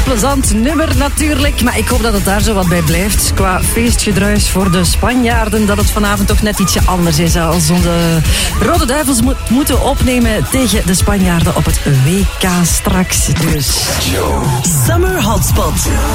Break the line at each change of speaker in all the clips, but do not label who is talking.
plezant nummer natuurlijk. Maar ik hoop dat het daar zo wat bij blijft. Qua feestgedruis voor de Spanjaarden. Dat het vanavond toch net ietsje anders is. Als onze Rode Duivels moeten opnemen tegen de Spanjaarden op het WK straks. Dus
Summer Hotspot.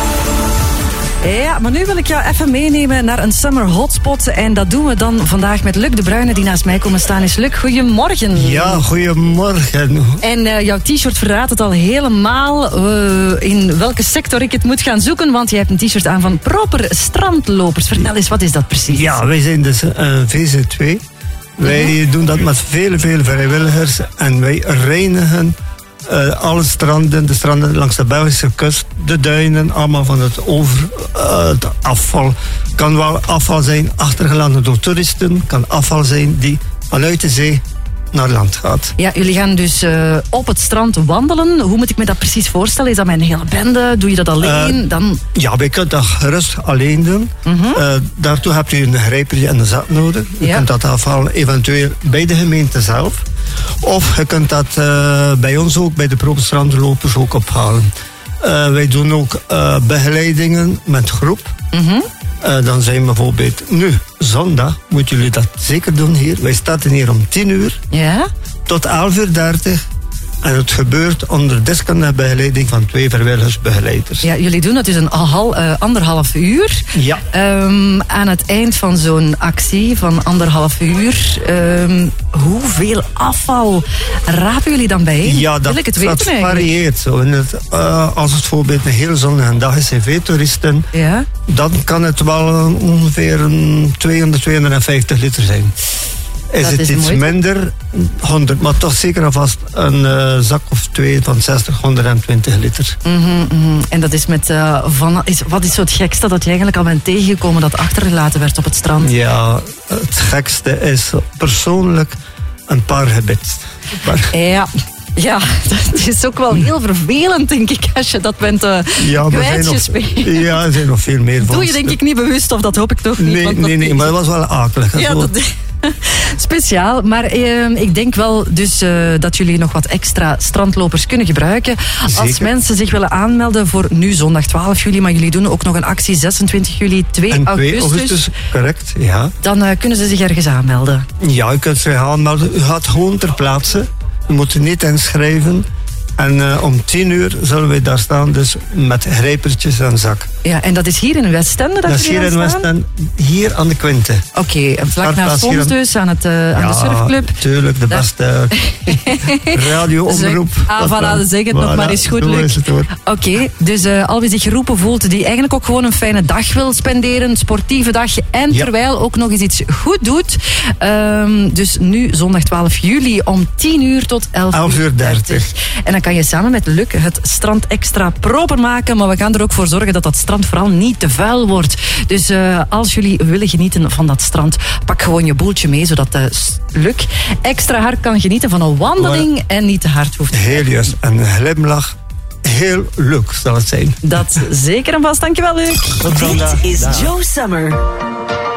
Ja, maar nu wil ik jou even meenemen naar een summer hotspot. En dat doen we dan vandaag met Luc de Bruyne, die naast mij komen staan is. Luc, goedemorgen.
Ja, goedemorgen.
En jouw t-shirt verraadt het al helemaal in welke sector ik het moet gaan zoeken. Want je hebt een t-shirt aan van Proper Strandlopers. Vertel eens, wat is dat precies?
Ja, wij zijn dus VZ2. Wij doen dat met vele vrijwilligers. En wij reinigen alle stranden, de stranden langs de Belgische kust, de duinen, allemaal van het afval. Kan wel afval zijn achtergelaten door toeristen, kan afval zijn die vanuit de zee naar land gaat. Ja,
jullie gaan dus op het strand wandelen. Hoe moet ik me dat precies voorstellen? Is dat met een hele bende? Doe je dat alleen?
Ja, wij kunnen dat gerust alleen doen. Daartoe hebt u een grijpertje en een zak nodig. Je kunt dat afhalen eventueel bij de gemeente zelf. Of je kunt dat bij ons ook, bij de Proper Strandlopers ook ophalen. Wij doen ook begeleidingen met groep. Dan zijn bijvoorbeeld nu zondag, moeten jullie dat zeker doen hier. Wij starten hier om 10:00 tot 11:30. En het gebeurt onder deskundige begeleiding van 2 vrijwilligersbegeleiders. Ja,
jullie doen dat dus een 1,5 uur. Ja. Aan het eind van zo'n actie van 1,5 uur, hoeveel afval rapen jullie dan bijeen?
Ja, dat varieert zo. Als het bijvoorbeeld een heel zonnige dag is en veel toeristen, dan kan het wel ongeveer 250 liter zijn. Is het iets minder, 100, maar toch zeker alvast een zak of 2 van 60, 120 liter.
En dat is met, wat is zo het gekste dat je eigenlijk al bent tegengekomen dat achtergelaten werd op het strand?
Ja, het gekste is persoonlijk een paar gebitst.
Ja, dat is ook wel heel vervelend, denk ik, als je dat bent kwijtgespeeld.
Ja, er zijn nog veel meer van.
Doe je denk ik niet bewust, of dat hoop ik toch niet?
Nee, maar dat was wel akelig.
Ja, speciaal, maar ik denk wel dus dat jullie nog wat extra strandlopers kunnen gebruiken. Zeker. Als mensen zich willen aanmelden voor nu zondag 12 juli, maar jullie doen ook nog een actie 26 juli, 2 augustus.
Correct, ja.
Dan kunnen ze zich ergens aanmelden.
Ja, u kunt zich aanmelden. U gaat gewoon ter plaatse. U moet niet inschrijven. En om 10:00 zullen we daar staan, dus met grijpertjes en zak.
Ja, en dat is hier in Westende dat
is hier in Westende, hier aan de Quinte.
Oké, vlak naast ons dus, aan de surfclub.
Ja, tuurlijk, de beste radio-omroep.
Voilà, zeg het nog maar eens goed, Luc. Oké, dus al wie zich geroepen voelt, die eigenlijk ook gewoon een fijne dag wil spenderen, een sportieve dag, en terwijl ook nog eens iets goed doet. Dus nu zondag 12 juli om 10:00 tot 11:30. En dan kan je samen met Luc het strand extra proper maken, maar we gaan er ook voor zorgen dat dat strand vooral niet te vuil wordt. Dus als jullie willen genieten van dat strand, pak gewoon je boeltje mee, zodat Luc extra hard kan genieten van een wandeling en niet te hard hoeft te zijn.
Heel juist, een glimlach. Heel leuk zal het zijn.
Dat zeker en vast, dankjewel Luc.
Dit is Joe Summer.